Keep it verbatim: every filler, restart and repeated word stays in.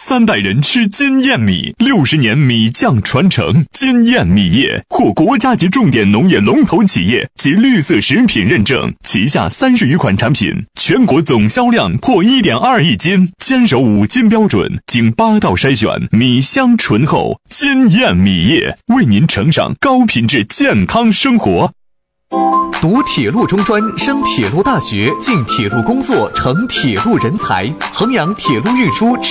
三代人吃金燕米，六十年米酱传承。金燕米业获国家级重点农业龙头企业及绿色食品认证，旗下三十余款产品，全国总销量破 一点二亿斤，坚守五金标准，经八道筛选，米香醇厚。金燕米业为您呈上高品质健康生活。 读铁路中专，升铁路大学，进铁路工作，成铁路人才。衡阳铁路运输